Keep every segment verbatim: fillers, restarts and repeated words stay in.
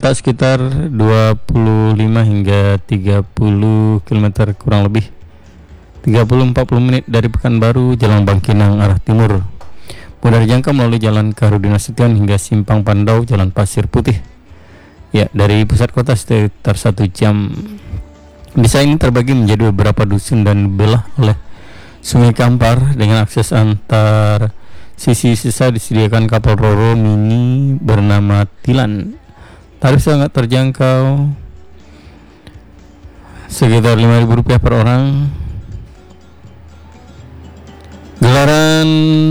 kota sekitar dua puluh lima hingga tiga puluh kilometer kurang lebih tiga puluh sampai empat puluh menit dari Pekanbaru, Jalan Bangkinang arah timur. Mudah dijangkau melalui Jalan Kaharudin Nasution hingga Simpang Pandau, Jalan Pasir Putih. Ya, dari pusat kota sekitar satu jam. Desa ini terbagi menjadi beberapa dusun dan dibelah oleh Sungai Kampar dengan akses antar sisi sisa disediakan kapal roro mini bernama Tilan. Tarif sangat terjangkau, sekitar lima ribu rupiah per orang. Gelaran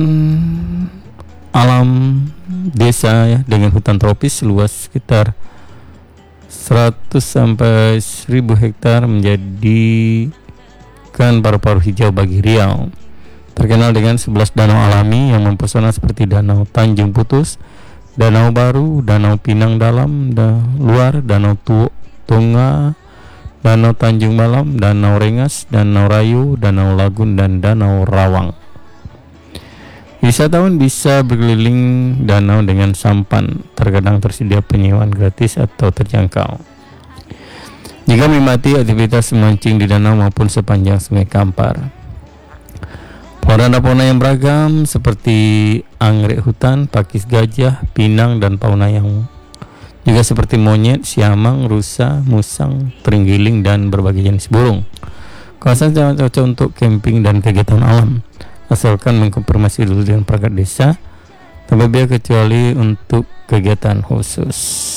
alam desa ya, dengan hutan tropis luas sekitar seratus sampai seribu hektar menjadikan paru-paru hijau bagi Riau. Terkenal dengan sebelas danau alami yang mempesona seperti Danau Tanjung Putus, Danau Baru, Danau Pinang Dalam, da, Luar, Danau Tu, Tunga, Danau Tanjung Malam, Danau Rengas, Danau Rayu, Danau Lagun, dan Danau Rawang. Wisatawan bisa berkeliling danau dengan sampan, terkadang tersedia penyewaan gratis atau terjangkau. Jika menikmati aktivitas memancing di danau maupun sepanjang Sungai Kampar. Fauna-fauna yang beragam seperti anggrek hutan, pakis gajah, pinang, dan fauna yang juga seperti monyet, siamang, rusa, musang, terenggiling, dan berbagai jenis burung. Kawasan sangat cocok untuk camping dan kegiatan alam, asalkan mengkonfirmasi dulu dengan perangkat desa tanpa biaya kecuali untuk kegiatan khusus.